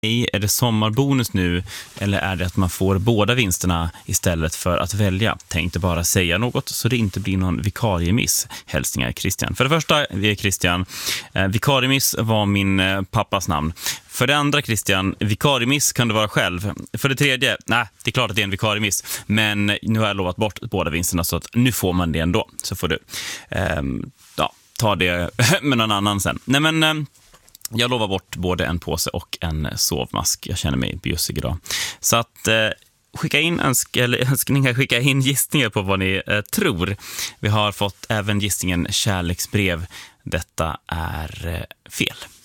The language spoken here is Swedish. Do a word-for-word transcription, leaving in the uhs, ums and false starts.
Är det sommarbonus nu eller är det att man får båda vinsterna istället för att välja? Tänkte bara säga något så det inte blir någon vikariemiss. Hälsningar Christian. För det första, vi är Christian. Eh, vikariemiss var min eh, pappas namn. För det andra Christian, vikariemiss kan du vara själv. För det tredje, nej, det är klart att det är en vikariemiss. Men nu har jag lovat bort båda vinsterna så att nu får man det ändå. Så får du eh, ja, ta det med någon annan sen. Nej men... Eh, Jag lovar bort både en påse och en sovmask. Jag känner mig bjussig idag. Så att eh, skicka in önsk eller önskningar, skicka in gissningar på vad ni eh, tror. Vi har fått även gissningen kärleksbrev. Detta är eh, fel.